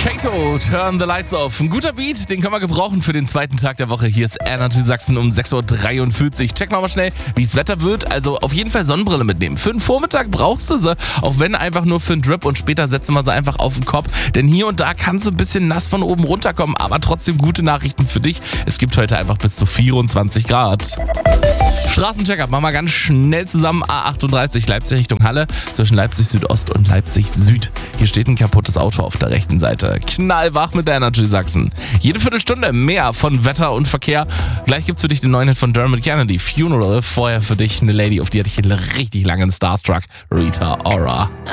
Kato, Turn the Lights Off. Ein guter Beat, den können wir gebrauchen für den zweiten Tag der Woche. Hier ist Energy Sachsen um 6.43 Uhr. Checken wir mal schnell, wie es Wetter wird. Also auf jeden Fall Sonnenbrille mitnehmen. Für den Vormittag brauchst du sie, auch wenn einfach nur für einen Drip, und später setzen wir sie einfach auf den Kopf. Denn hier und da kann es ein bisschen nass von oben runterkommen, aber trotzdem gute Nachrichten für dich. Es gibt heute einfach bis zu 24 Grad. Straßencheck-up, machen wir ganz schnell zusammen. A38 Leipzig Richtung Halle, zwischen Leipzig Südost und Leipzig Süd. Hier steht ein kaputtes Auto auf der rechten Seite. Knallwach mit der Energy Sachsen. Jede Viertelstunde mehr von Wetter und Verkehr. Gleich gibt's für dich den neuen Hit von Dermot Kennedy, Funeral. Vorher für dich eine Lady, auf die hatte ich einen richtig langen Starstruck, Rita Ora.